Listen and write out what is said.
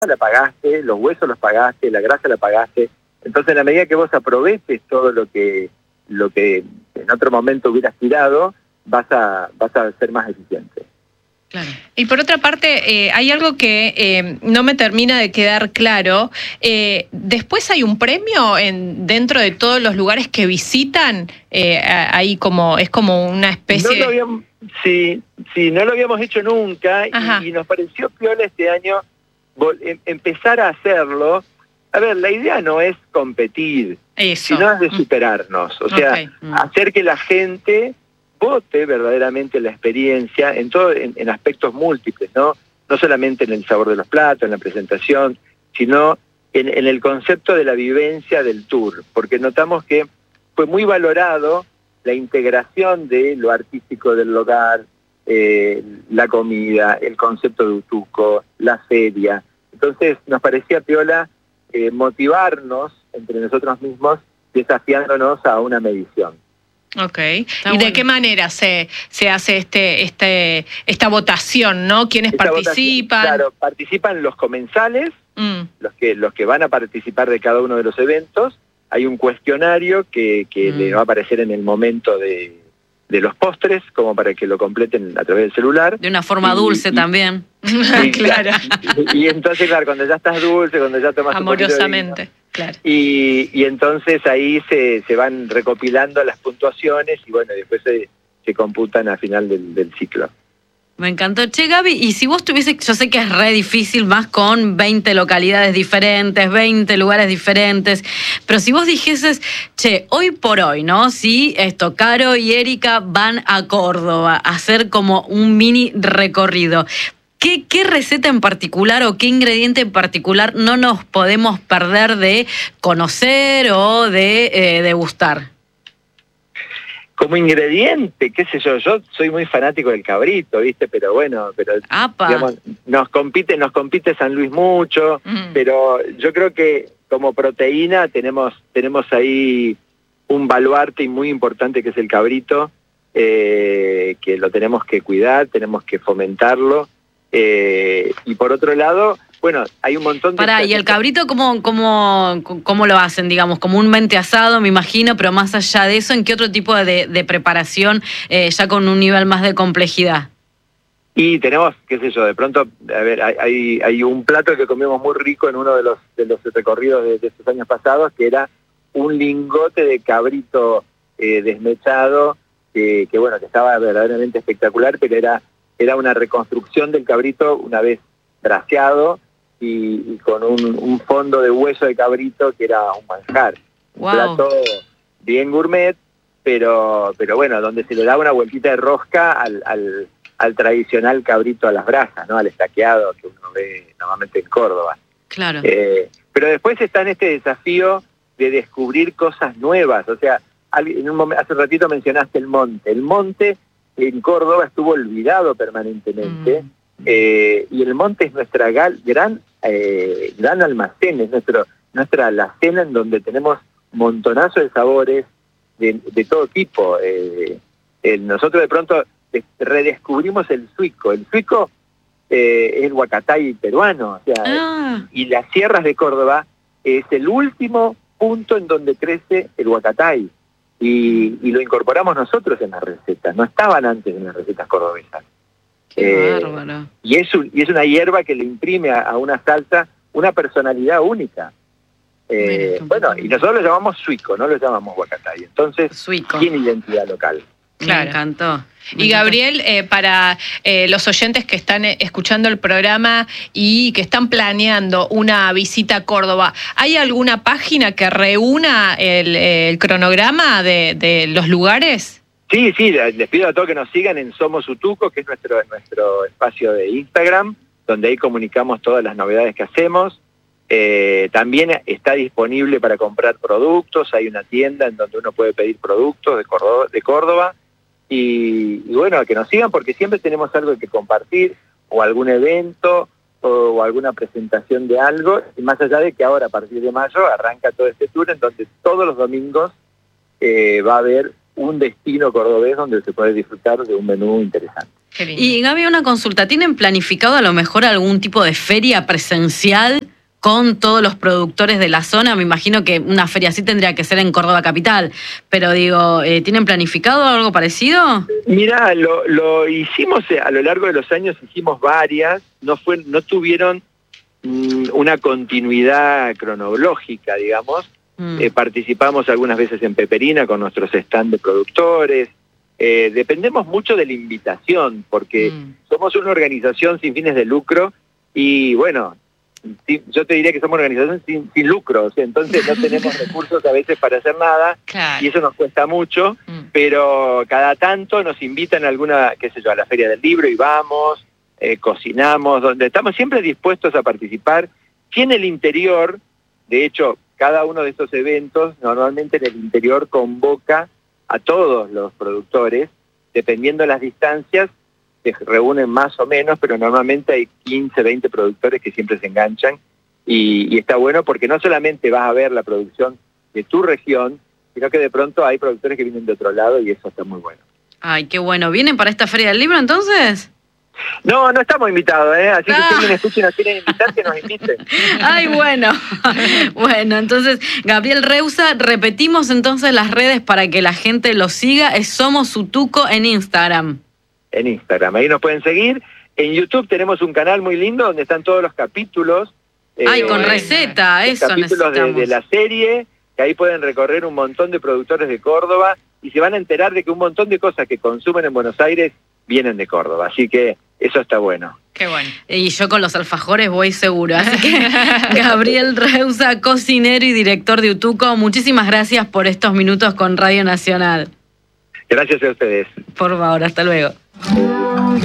la pagaste, los huesos los pagaste, la grasa la pagaste. Entonces, en la medida que vos aproveches todo lo que en otro momento hubieras tirado, vas a ser más eficiente. Claro. Y por otra parte, hay algo que no me termina de quedar claro. ¿Después hay un premio dentro de todos los lugares que visitan? Ahí es como una especie... No lo habíamos hecho nunca y nos pareció piola este año empezar a hacerlo. A ver, la idea no es competir, sino es de superarnos. O sea, hacer que la gente vote verdaderamente la experiencia en aspectos múltiples, ¿no? No solamente en el sabor de los platos, en la presentación, sino en el concepto de la vivencia del tour, porque notamos que fue muy valorado la integración de lo artístico del lugar, la comida, el concepto de Utuco, la feria. Entonces nos parecía piola motivarnos entre nosotros mismos, desafiándonos a una medición. Ok. ¿Y de qué manera se hace esta votación, no? ¿Quiénes participan? Claro, participan los comensales, los que van a participar de cada uno de los eventos. Hay un cuestionario que le va a aparecer en el momento de los postres, como para que lo completen a través del celular. De una forma dulce también. Sí, claro. Y entonces, claro, cuando ya estás dulce, cuando ya tomas amorosamente. Claro. Y entonces ahí se van recopilando las puntuaciones y bueno, después se computan al final del ciclo. Me encantó. Che, Gaby, y si vos tuvieses, yo sé que es re difícil más con 20 localidades diferentes, 20 lugares diferentes, pero si vos dijeses, che, hoy por hoy, ¿no? Si Caro y Erika van a Córdoba a hacer como un mini recorrido, ¿Qué receta en particular o qué ingrediente en particular no nos podemos perder de conocer o de degustar? Como ingrediente, qué sé yo soy muy fanático del cabrito, ¿viste? Pero bueno, digamos, nos compite San Luis mucho, pero yo creo que como proteína tenemos ahí un baluarte muy importante que es el cabrito, que lo tenemos que cuidar, tenemos que fomentarlo. Y por otro lado, bueno, hay un montón de... ¿Y el cabrito cómo lo hacen, digamos? Comúnmente asado, me imagino, pero más allá de eso, ¿en qué otro tipo de preparación ya con un nivel más de complejidad? Y tenemos, qué sé yo, de pronto, a ver, hay un plato que comimos muy rico en uno de los recorridos de estos años pasados, que era un lingote de cabrito desmechado, que bueno, que estaba verdaderamente espectacular, pero era una reconstrucción del cabrito una vez braseado y con un fondo de hueso de cabrito que era un manjar. Wow. Un plato bien gourmet, pero bueno, donde se le da una vueltita de rosca al tradicional cabrito a las brasas, ¿no? Al estaqueado que uno ve normalmente en Córdoba. Claro. Pero después está en este desafío de descubrir cosas nuevas. O sea, hace un ratito mencionaste el monte. El monte en Córdoba estuvo olvidado permanentemente, y el monte es nuestra gran almacén, es nuestra alacena en donde tenemos montonazo de sabores de todo tipo. Nosotros de pronto redescubrimos el suico. El suico es el huacatay peruano, o sea, y las sierras de Córdoba es el último punto en donde crece el huacatay. Y lo incorporamos nosotros en las recetas, no estaban antes en las recetas cordobesas. Qué bárbaro. Y es una hierba que le imprime a una salsa una personalidad única. Bueno, y nosotros lo llamamos suico, no lo llamamos huacatay. Entonces, suico tiene identidad local. Claro. Me encantó. Y Gabriel, para los oyentes que están escuchando el programa y que están planeando una visita a Córdoba, ¿hay alguna página que reúna el cronograma de los lugares? Sí, les pido a todos que nos sigan en Somos Utuco, que es nuestro espacio de Instagram, donde ahí comunicamos todas las novedades que hacemos. También está disponible para comprar productos, hay una tienda en donde uno puede pedir productos de Córdoba. Y bueno, que nos sigan porque siempre tenemos algo que compartir, o algún evento, o alguna presentación de algo, y más allá de que ahora a partir de mayo arranca todo este tour en donde todos los domingos va a haber un destino cordobés donde se puede disfrutar de un menú interesante. Qué lindo. Y Gaby, una consulta, ¿tienen planificado a lo mejor algún tipo de feria presencial con todos los productores de la zona? Me imagino que una feria así tendría que ser en Córdoba capital, pero digo, ¿tienen planificado algo parecido? Mirá, lo hicimos a lo largo de los años, hicimos varias, no tuvieron una continuidad cronológica, digamos. Participamos algunas veces en Peperina con nuestros stand de productores. Dependemos mucho de la invitación, porque somos una organización sin fines de lucro y bueno, yo te diría que somos una organización sin lucro, o sea, entonces no tenemos recursos a veces para hacer nada, claro. Y eso nos cuesta mucho, pero cada tanto nos invitan a alguna, qué sé yo, a la Feria del Libro y vamos, cocinamos, donde estamos siempre dispuestos a participar. Si en el interior, de hecho, cada uno de estos eventos, normalmente en el interior convoca a todos los productores, dependiendo de las distancias, se reúnen más o menos, pero normalmente hay 15, 20 productores que siempre se enganchan y está bueno porque no solamente vas a ver la producción de tu región, sino que de pronto hay productores que vienen de otro lado y eso está muy bueno. Ay, qué bueno. ¿Vienen para esta Feria del Libro entonces? No estamos invitados, así que si alguien escucha y nos quieren invitar, que nos inviten. Ay, bueno. Bueno, entonces, Gabriel Reusa, repetimos entonces las redes para que la gente lo siga. Es Somos Sutuco en Instagram. En Instagram, ahí nos pueden seguir. En YouTube tenemos un canal muy lindo donde están todos los capítulos. Ay, con receta, eso capítulos de la serie, que ahí pueden recorrer un montón de productores de Córdoba y se van a enterar de que un montón de cosas que consumen en Buenos Aires vienen de Córdoba, así que eso está bueno. Qué bueno. Y yo con los alfajores voy seguro. Así que Gabriel Reusa, cocinero y director de Utuco, muchísimas gracias por estos minutos con Radio Nacional. Gracias a ustedes. Por favor, hasta luego.